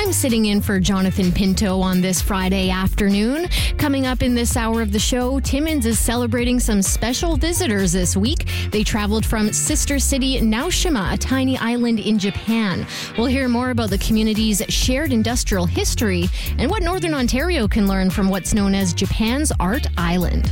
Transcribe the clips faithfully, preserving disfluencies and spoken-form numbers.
I'm sitting in for Jonathan Pinto on this Friday afternoon. Coming up in this hour of the show, Timmins is celebrating some special visitors this week. They traveled from sister city Naoshima, a tiny island in Japan. We'll hear more about the community's shared industrial history and what Northern Ontario can learn from what's known as Japan's Art Island.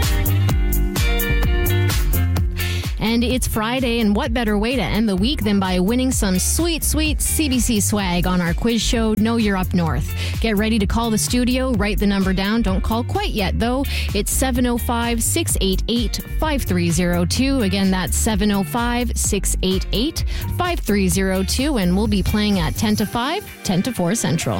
And it's Friday, and what better way to end the week than by winning some sweet, sweet C B C swag on our quiz show, Know You're Up North. Get ready to call the studio, write the number down. Don't call quite yet, though. It's seven oh five, six eight eight, five three oh two. Again, that's seven oh five, six eight eight, five three oh two, and we'll be playing at ten to five, ten to four Central.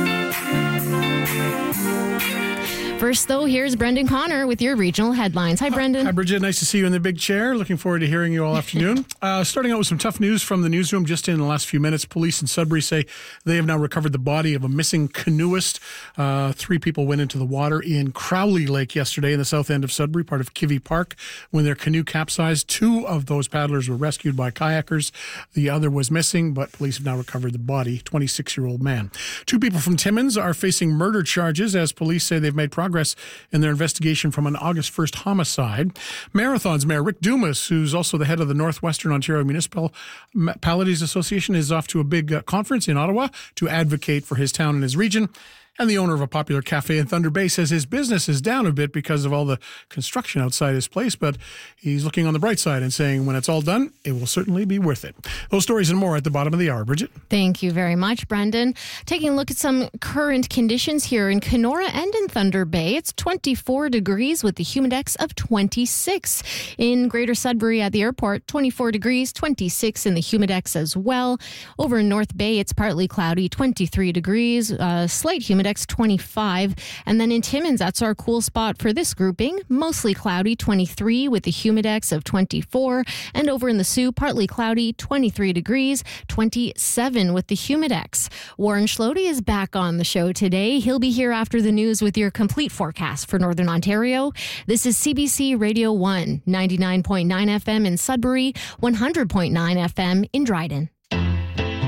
First, though, here's Brendan Connor with your regional headlines. Hi, Brendan. Hi, Bridget. Nice to see you in the big chair. Looking forward to hearing you all afternoon. uh, starting out with some tough news from the newsroom just in the last few minutes. Police in Sudbury say they have now recovered the body of a missing canoeist. Uh, three people went into the water in Crowley Lake yesterday in the south end of Sudbury, part of Kivy Park, when their canoe capsized. Two of those paddlers were rescued by kayakers. The other was missing, but police have now recovered the body, twenty-six-year-old man. Two people from Timmins are facing murder charges as police say they've made progress in their investigation from an August first homicide. Marathon's Mayor Rick Dumas, who's also the head of the Northwestern Ontario Municipalities Association, is off to a big uh, conference in Ottawa to advocate for his town and his region. And the owner of a popular cafe in Thunder Bay says his business is down a bit because of all the construction outside his place, but he's looking on the bright side and saying when it's all done, it will certainly be worth it. Those stories and more at the bottom of the hour. Bridget? Thank you very much, Brendan. Taking a look at some current conditions here in Kenora and in Thunder Bay. It's twenty-four degrees with the humidex of twenty-six. In Greater Sudbury at the airport, twenty-four degrees, twenty-six in the humidex as well. Over in North Bay, it's partly cloudy, twenty-three degrees, uh, slight humidex twenty-five. And then in Timmins, that's our cool spot for this grouping. Mostly cloudy, twenty-three with the humidex of twenty-four. And over in the Sioux, partly cloudy, twenty-three degrees, twenty-seven with the humidex. Warren Schlody is back on the show today. He'll be here after the news with your complete forecast for Northern Ontario. This is C B C Radio one, ninety-nine point nine F M in Sudbury, one hundred point nine F M in Dryden.